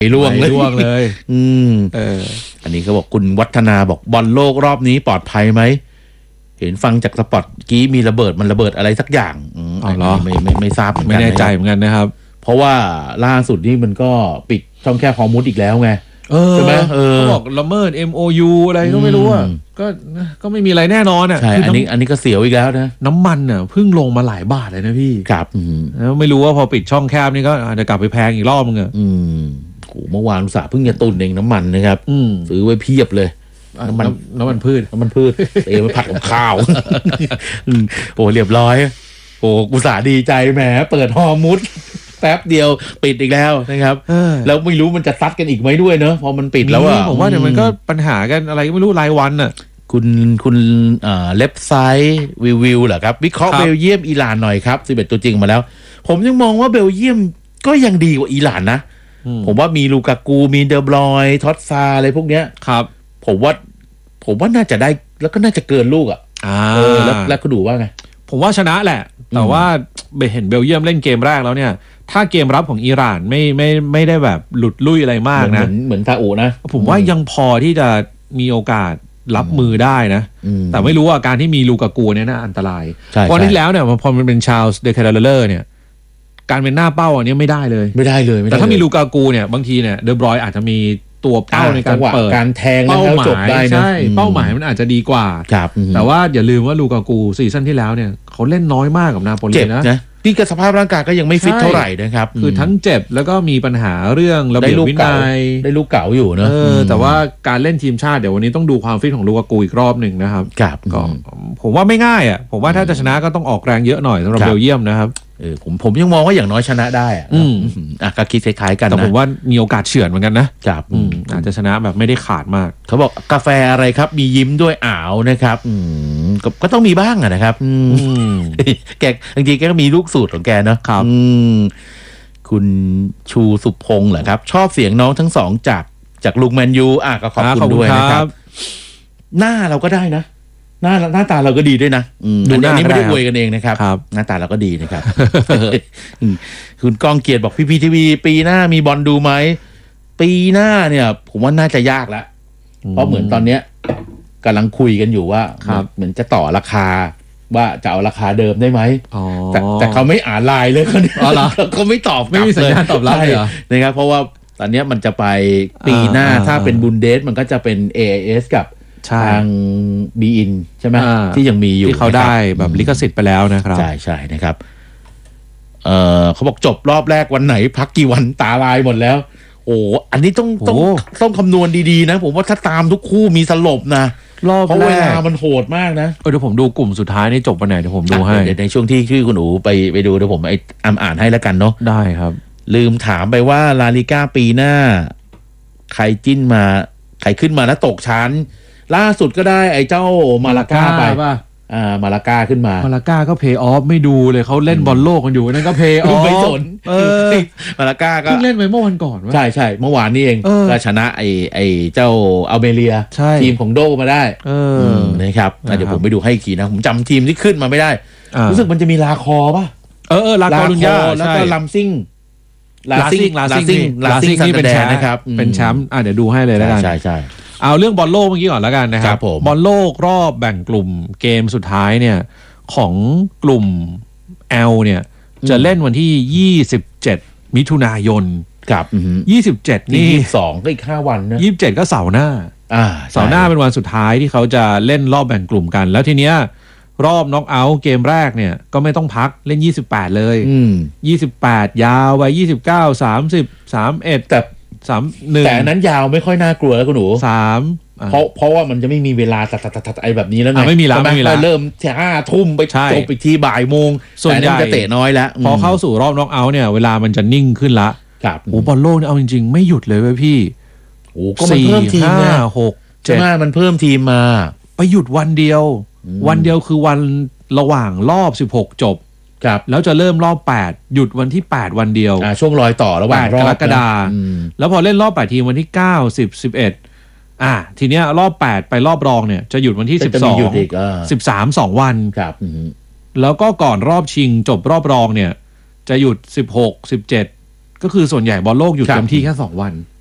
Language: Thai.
ล่วงเลยอันนี้เขาบอกคุณวัฒนาบอกบอลโลกรอบนี้ปลอดภัยไหมเห็นฟังจากสปอตกี้มีระเบิดมันระเบิดอะไรสักอย่างไม่ทราบเหมือนกันไม่แน่ใจเหมือนกันนะครับเพราะว่าล่าสุดนี่มันก็ปิดช่องแคบฮอร์มุสอีกแล้วไงใช่ไหมเขาบอกละเมิด MOU อะไรก็ไม่รู้อ่ะก็ไม่มีอะไรแน่นอนอ่ะใช่อันนี้ก็เสียวอีกแล้วนะน้ำมันอ่ะเพิ่งลงมาหลายบาทเลยนะพี่ครับแล้วไม่รู้ว่าพอปิดช่องแคบนี่ก็อาจจะกลับไปแพงอีกรอบนึงอ่ะโหเมื่อวานอุตส่าห์เพิ่งจะตุนเองน้ำมันนะครับซื้อไว้เพียบเลยน้ำมันพืชเอไว้ผัดกับข้าวโอ้เรียบร้อยโอ้อุตส่าห์ดีใจแหมเปิดฮอร์มุสแป๊บเดียวปิดอีกแล้วนะครับแล้วไม่รู้มันจะซัดกันอีกไหมด้วยเนอะพอมันปิดแล้วผมว่าเดี๋ยวมันก็ปัญหากันอะไรก็ไม่รู้รายวันอ่ะคุณเล็บไซต์วิวเหรอครับวิเคราะห์เบลเยียมอิหร่านหน่อยครับ11ตัวจริงมาแล้วผมยังมองว่าเบลเยียมก็ยังดีกว่าอิหร่านนะผมว่ามีลูกากูมีเดอบรอยท็อตซาอะไรพวกเนี้ยครับผมว่าน่าจะได้แล้วก็น่าจะเกินลูกแล้วก็ดูว่าไงผมว่าชนะแหละแต่ว่าเห็นเบลเยียมเล่นเกมแรกแล้วเนี่ยถ้าเกมรับของอิหร่านไม่ได้แบบหลุดลุ่ยอะไรมากนะเหมือนซาอุนะผมว่ายังพอที่จะมีโอกาสรับมือได้นะแต่ไม่รู้ว่าการที่มีลูกากูเนี่ยน่าอันตรายเพราะที่แล้วเนี่ยพอมันเป็นชาลส์เดคาร์เลอร์เนี่ยการเป็นหน้าเป้าอันนี้ไม่ได้เลยแต่ถ้ามีลูกากูเนี่ยบางทีเนี่ยเดอบรอยอาจจะมีตัวเป้าในการเปิดการแทงแล้วจบได้นะใช่เป้าหมายมันอาจจะดีกว่าแต่ว่าอย่าลืมว่าลูกากูซีซั่นที่แล้วเนี่ยเขาเล่นน้อยมากกับนาโปลีนะที่กับสภาพร่างกายก็ยังไม่ฟิตเท่าไหร่นะครับคือทั้งเจ็บแล้วก็มีปัญหาเรื่องระเบียบวินัยได้ลูกเก่าอยู่เนอะแต่ว่าการเล่นทีมชาติเดี๋ยววันนี้ต้องดูความฟิตของลูกากูอีกรอบหนึ่งนะครับก็ผมว่าไม่ง่ายอ่ะผมว่าถ้าจะชนะก็ต้องออกแรงเยอะหน่อยสำหรับเบลเยียมนะครับผมยังมองว่าอย่างน้อยชนะได้ก็คิดคล้ายๆกันแต่ผมว่ามีโอกาสเฉือนเหมือนกันนะอาจจะชนะแบบไม่ได้ขาดมากเขาบอกกาแฟอะไรครับมียิ้มด้วยอ่าวนะครับก็ต้องมีบ้างนะครับแกจริงๆแกก็มีลูกสูตรของแกเนาะคุณชูสุพงษ์เหรอครับชอบเสียงน้องทั้งสองจากลุงแมนยูก็ขอบคุณด้วยนะครับหน้าเราก็ได้นะหน้าตาเราก็ดีด้วยนะอันนี้ไม่ได้อวยกันเองนะครับหน้าตาเราก็ดีนะครับคุณก้องเกียรติบอกพี่ทีวีปีหน้ามีบอลดูไหมปีหน้าเนี่ยผมว่าน่าจะยากแล้วเพราะเหมือนตอนเนี้ยกำลังคุยกันอยู่ว่าเหมือนจะต่อราคาว่าจะเอาราคาเดิมได้ไหมแต่เขาไม่อ่านไลน์เลยเขาไม่ตอบไม่มีสัญญาณตอบรับเลยนะครับเพราะว่าตอนนี้มันจะไปปีหน้าถ้าเป็นบุนเดสมันก็จะเป็น AIS กับทางบีอินใช่ไหมที่ยังมีอยู่ที่เขาได้แบบลิขสิทธิ์ไปแล้วนะครับใช่นะครับเขาบอกจบรอบแรกวันไหนพักกี่วันตาลายหมดแล้วโอ้อันนี้ต้องคำนวณดีๆนะผมว่าถ้าตามทุกคู่มีสลบนะเพราะเวลามันโหดมากนะเดี๋ยวผมดูกลุ่มสุดท้ายนี่จบวันไหนเดี๋ยวผมดูให้ในช่วงที่ชื่อคุณอูไปดูเดี๋ยวผมอ่านให้แล้วกันเนาะได้ครับลืมถามไปว่าลาลิก้าปีหน้าใครขึ้นมาแล้วตกชั้นล่าสุดก็ได้ไอ้เจ้ามาลาก้าไปมาลาก้าขึ้นมาก้าก็เพย์ออฟไม่ดูเลยเขาเล่นบอลโลกกันอยู่นั่นก็เพย์ออฟไม่สนมาลาก้าก็เล่นไปเมื่อวันก่อนใช่เมื่อวานนี้เองก็ชนะไอ้เจ้าอัลเมเรียทีมของโดมาได้นะครับเดี๋ยวผมไปดูให้อีกทีนะผมจำทีมที่ขึ้นมาไม่ได้รู้สึกมันจะมีลาคอป่ะลาคอลุนยาแล้วก็ลัมซิงนี่เป็นแชมป์นะครับเป็นแชมป์เดี๋ยวดูให้เลยแล้วกันใช่เอาเรื่องบอลโลกเมื่อกี้ก่อนแล้วกันนะครับบอลโลกรอบแบ่งกลุ่มเกมสุดท้ายเนี่ยของกลุ่ม L เนี่ยจะเล่นวันที่27มิถุนายนครับ 27นี่ 22ก็อีก5วันนะ 27ก็เสาร์หน้าเป็นวันสุดท้ายที่เขาจะเล่นรอบแบ่งกลุ่มกันแล้วทีเนี้ยรอบน็อกเอาท์เกมแรกเนี่ยก็ไม่ต้องพักเล่น28เลย28ยาวไป29 30 31 แต่นั้นยาวไม่ค่อยน่ากลัวแล้วคุณหนูเพราะว่ามันจะไม่มีเวลาตัดไอแบบนี้แล้วไงไม่มีแล้วเริ่ม5 ทุ่มไปจบอีกทีบ่ายโมงส่วนใหญ่จะเตะน้อยแล้วพอเข้าสู่รอบน็อกเอาท์เนี่ยเวลามันจะนิ่งขึ้นละบอลโลกเนี่ยเอาจริงๆไม่หยุดเลยเว้ยพี่ก็มันเพิ่มทีมเนี่ย 6 7 มันเพิ่มทีมมาไปหยุดวันเดียวคือวันระหว่างรอบ16จบแล้วจะเริ่มรอบ8หยุดวันที่8วันเดียวช่วงรอยต่อระหว่างรอบกรกฎาคมแล้วพอเล่นรอบ8ทีมวันที่9 10 11ทีเนี้ยรอบ8ไปรอบรองเนี่ยจะหยุดวันที่12 13 2วันแล้วก็ก่อนรอบชิงจบรอบรองเนี่ยจะหยุด16 17 ก็คือส่วนใหญ่บอลโลกหยุดเต็มที่แค่2 วัน